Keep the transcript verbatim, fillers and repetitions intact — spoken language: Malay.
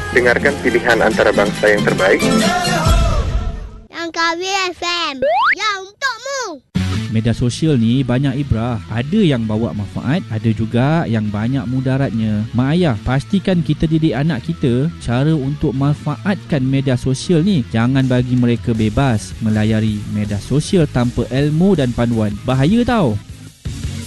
Dengarkan pilihan antara bangsa yang terbaik. Langkawi F M. Ya, untukmu. Media sosial ni banyak ibrah. Ada yang bawa manfaat, ada juga yang banyak mudaratnya. Mak ayah, pastikan kita didik anak kita cara untuk manfaatkan media sosial ni. Jangan bagi mereka bebas melayari media sosial tanpa ilmu dan panduan. Bahaya tau.